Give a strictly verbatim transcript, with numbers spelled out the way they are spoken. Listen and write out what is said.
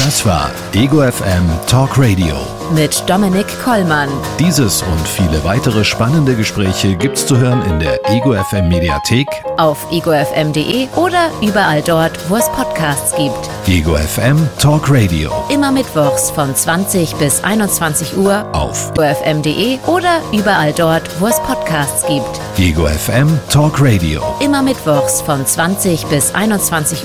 Das war Ego F M Talk Radio mit Dominik Kollmann. Dieses und viele weitere spannende Gespräche gibt's zu hören in der Ego F M Mediathek, auf ego f m punkt de oder überall dort, wo es Podcasts gibt. Ego F M Talk Radio. Immer mittwochs von zwanzig bis einundzwanzig Uhr auf ego f m punkt de oder überall dort, wo es Podcasts gibt. Ego F M Talk Radio. Immer mittwochs von zwanzig bis einundzwanzig